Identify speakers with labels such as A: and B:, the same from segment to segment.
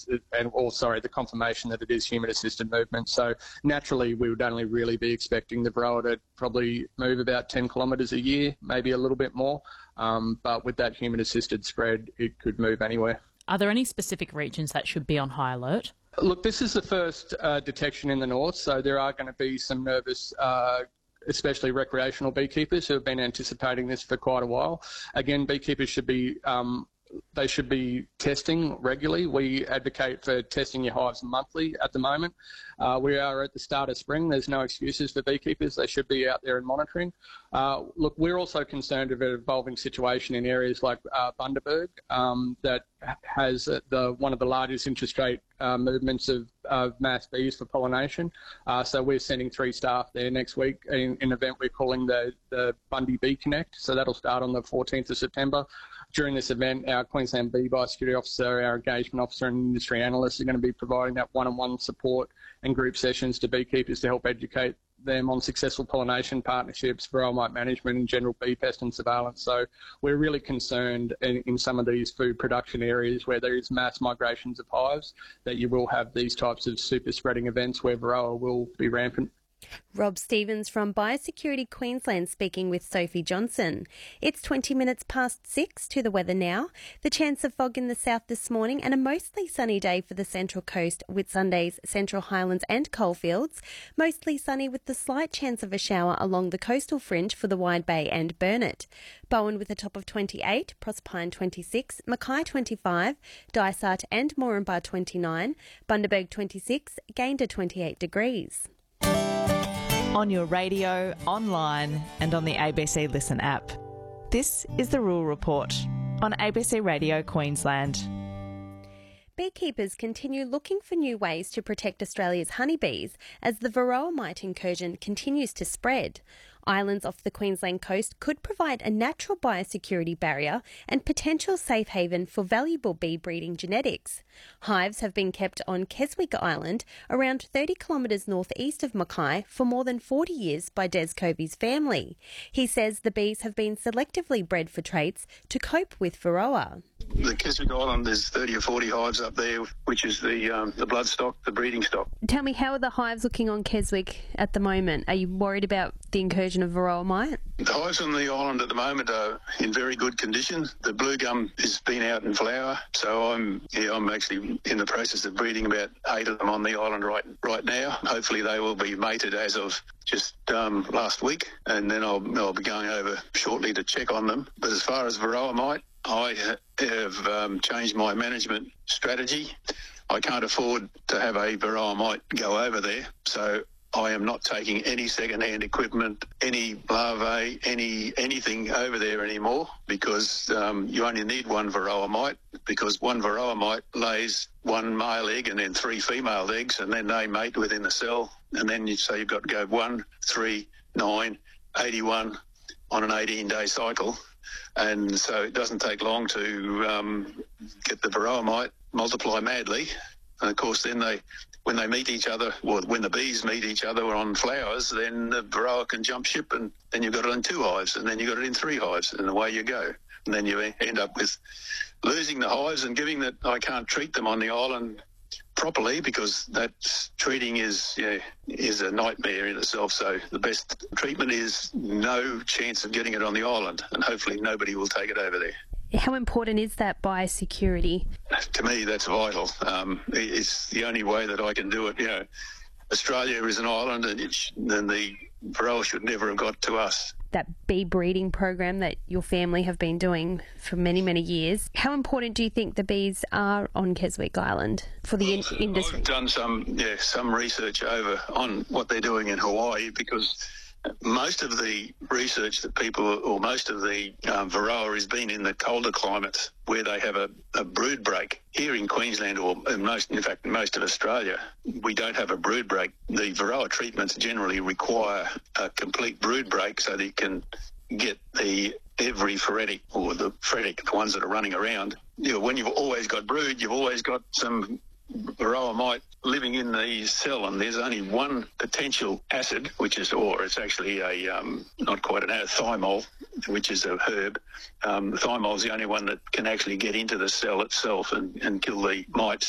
A: the confirmation that it is human-assisted movement. So naturally, we would only really be expecting the Varroa to probably move about 10 kilometres a year, maybe a little bit more. But with that human-assisted spread, it could move anywhere.
B: Are there any specific regions that should be on high alert?
A: Look, this is the first detection in the north, so there are going to be some nervous especially recreational beekeepers who have been anticipating this for quite a while. Again, beekeepers should be testing regularly. We advocate for testing your hives monthly at the moment. We are at the start of spring. There's no excuses for beekeepers. They should be out there and monitoring. Look, we're also concerned of an evolving situation in areas like Bundaberg that has one of the largest interstate movements of mass bees for pollination. So we're sending 3 staff there next week in an event we're calling the Bundy Bee Connect. So that'll start on the 14th of September. During this event, our Queensland Bee Biosecurity Officer, our engagement officer and industry analysts are going to be providing that one-on-one support and group sessions to beekeepers to help educate them on successful pollination partnerships, varroa mite management and general bee pest and surveillance. So we're really concerned in some of these food production areas where there is mass migrations of hives that you will have these types of super spreading events where varroa will be rampant.
C: Rob Stevens from Biosecurity Queensland speaking with Sophie Johnson. It's 20 minutes past 6 to the weather now. The chance of fog in the south this morning and a mostly sunny day for the Central Coast with Sunday's Central Highlands and coalfields. Mostly sunny with the slight chance of a shower along the coastal fringe for the Wide Bay and Burnett. Bowen with a top of 28, Proserpine 26, Mackay 25, Dysart and Moranbah 29, Bundaberg 26, Gayndah 28 degrees.
D: On your radio, online and on the ABC Listen app. This is the Rural Report on ABC Radio Queensland.
C: Beekeepers continue looking for new ways to protect Australia's honeybees as the varroa mite incursion continues to spread. Islands off the Queensland coast could provide a natural biosecurity barrier and potential safe haven for valuable bee breeding genetics. Hives have been kept on Keswick Island, around 30 kilometres northeast of Mackay, for more than 40 years by Des Covey's family. He says the bees have been selectively bred for traits to cope with varroa.
E: The Keswick Island, there's 30 or 40 hives up there, which is the bloodstock, the breeding stock.
C: Tell me, how are the hives looking on Keswick at the moment? Are you worried about the incursion of varroa mite?
E: The hives on the island at the moment are in very good condition. The blue gum has been out in flower, so I'm actually in the process of breeding about 8 of them on the island right now. Hopefully they will be mated as of just last week, and then I'll be going over shortly to check on them. But as far as varroa mite, I have changed my management strategy. I can't afford to have a varroa mite go over there, so I am not taking any second-hand equipment, any larvae, anything over there anymore, because you only need one varroa mite, because one varroa mite lays 1 male egg and then 3 female eggs, and then they mate within the cell, and then you've got to go 1, 3, 9, 81 on an 18-day cycle. And so it doesn't take long to get the varroa mite multiply madly. And of course, then when they meet each other, or when the bees meet each other on flowers, then the varroa can jump ship, and then you've got it in 2 hives, and then you've got it in 3 hives, and away you go. And then you end up with losing the hives and giving that I can't treat them on the island properly, because that treating is a nightmare in itself. So the best treatment is no chance of getting it on the island, and hopefully nobody will take it over there.
C: How important is that biosecurity?
E: To me, that's vital. It's the only way that I can do it. Australia is an island, and the varroa should never have got to us.
C: That bee breeding program that your family have been doing for many, many years, how important do you think the bees are on Keswick Island for the industry?
E: I've done some research over on what they're doing in Hawaii, because most of the research that most of the varroa has been in the colder climates where they have a brood break. Here in Queensland, or most of Australia, we don't have a brood break. The varroa treatments generally require a complete brood break so that you can get every phoretic, or the phoretic, the ones that are running around. When you've always got brood, you've always got some varroa mite living in the cell, and there's only one potential acid, it's actually not quite an acid, thymol, which is a herb. Thymol is the only one that can actually get into the cell itself and kill the mites.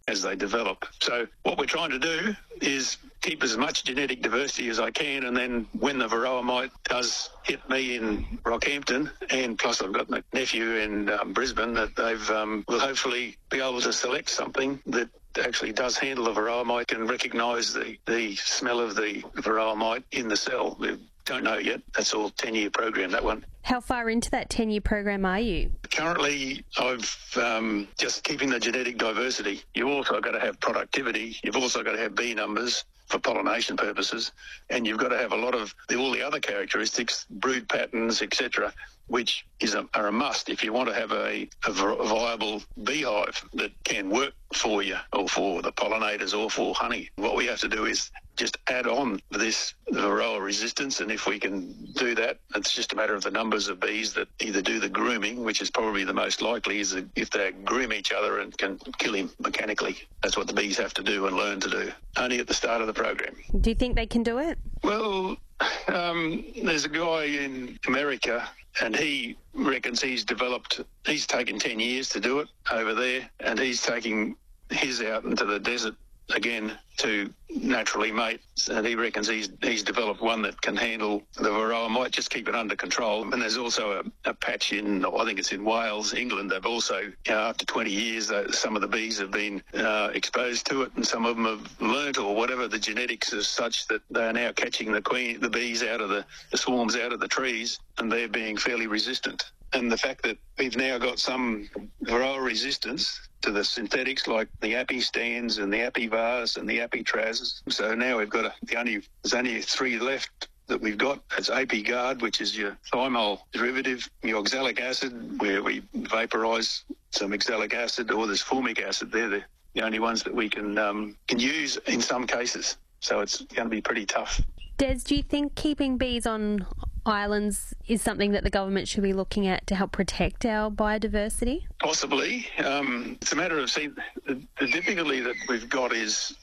E: as they develop. So what we're trying to do is keep as much genetic diversity as I can, and then when the varroa mite does hit me in Rockhampton, and plus I've got my nephew in Brisbane, that they've will hopefully be able to select something that actually does handle the varroa mite and recognise the smell of the varroa mite in the cell. We don't know yet. That's all 10-year program, that one.
C: How far into that 10-year program are you?
E: Currently, I've just keeping the genetic diversity. You've also got to have productivity. You've also got to have bee numbers for pollination purposes, and you've got to have a lot of all the other characteristics, brood patterns, etc., which are a must if you want to have a viable beehive that can work for you or for the pollinators or for honey. What we have to do is just add on this varroa resistance, and if we can do that, it's just a matter of the numbers of bees that either do the grooming, which is probably the most likely, is if they groom each other and can kill him mechanically. That's what the bees have to do and learn to do, only at the start of the program.
C: Do you think they can do it?
E: Well, there's a guy in America, and he reckons he's taken 10 years to do it over there, and he's taking his out into the desert again to naturally mate, and he reckons he's developed one that can handle the varroa mite, just keep it under control. And there's also a patch in, I think it's in Wales, England. They've also, after 20 years, some of the bees have been exposed to it, and some of them have learnt, or whatever, the genetics is such that they are now catching the bees out of the swarms out of the trees, and they're being fairly resistant. And the fact that we've now got some varroa resistance to the synthetics like the Api-Stans and the Api-Vars and the Api-Trazes. So now we've got there's only 3 left that we've got. It's Api-Guard, which is your thymol derivative, your oxalic acid, where we vaporise some oxalic acid, or there's formic acid. They're the only ones that we can use in some cases. So it's going to be pretty tough.
C: Des, do you think keeping bees on islands is something that the government should be looking at to help protect our biodiversity?
E: Possibly. It's a matter of the difficulty that we've got is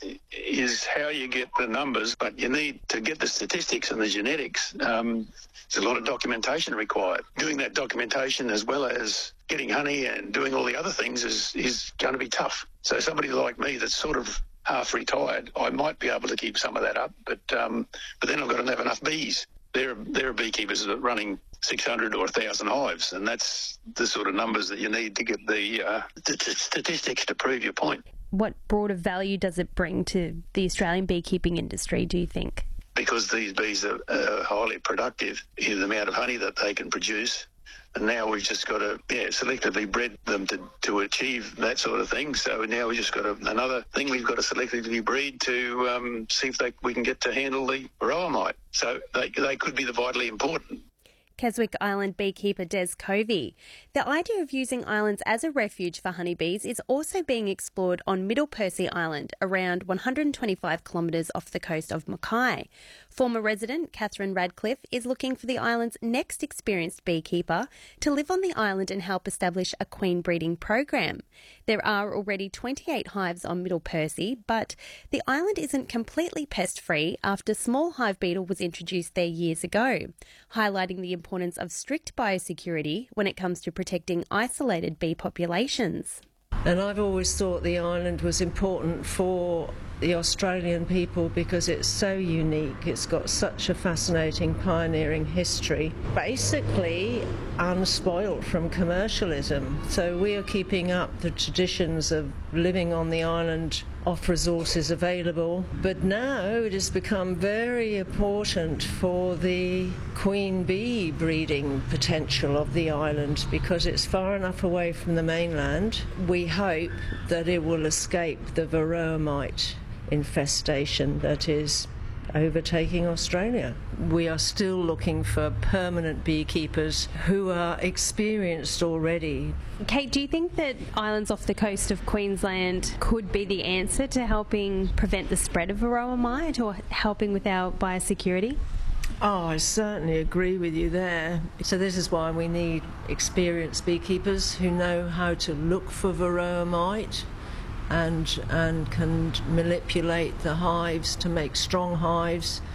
E: how you get the numbers, but you need to get the statistics and the genetics. There's a lot of documentation required. Doing that documentation as well as getting honey and doing all the other things is going to be tough. So somebody like me that's sort of half retired, I might be able to keep some of that up, but then I've got to have enough bees. There are beekeepers that are running 600 or 1,000 hives, and that's the sort of numbers that you need to get the statistics to prove your point.
C: What broader value does it bring to the Australian beekeeping industry, do you think?
E: Because these bees are highly productive in the amount of honey that they can produce, and now we've just got to selectively bred them to achieve that sort of thing. So now we've just got another thing we've got to selectively breed to see if we can get to handle the varroa mite. So they could be vitally important.
C: Keswick Island beekeeper Des Covey. The idea of using islands as a refuge for honeybees is also being explored on Middle Percy Island, around 125 kilometres off the coast of Mackay. Former resident Catherine Radcliffe is looking for the island's next experienced beekeeper to live on the island and help establish a queen breeding program. There are already 28 hives on Middle Percy, but the island isn't completely pest-free after small hive beetle was introduced there years ago, highlighting the importance of strict biosecurity when it comes to protecting isolated bee populations.
F: And I've always thought the island was important for the Australian people because it's so unique. It's got such a fascinating pioneering history, basically unspoilt from commercialism. So we are keeping up the traditions of living on the island off resources available. But now it has become very important for the queen bee breeding potential of the island because it's far enough away from the mainland. We hope that it will escape the varroa mite infestation that is overtaking Australia. We are still looking for permanent beekeepers who are experienced already.
C: Kate, do you think that islands off the coast of Queensland could be the answer to helping prevent the spread of varroa mite or helping with our biosecurity?
F: Oh, I certainly agree with you there. So this is why we need experienced beekeepers who know how to look for varroa mite and can manipulate the hives to make strong hives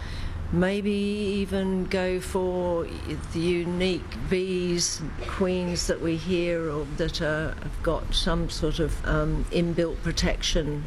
F: maybe even go for the unique bees, queens that we hear of that have got some sort of inbuilt protection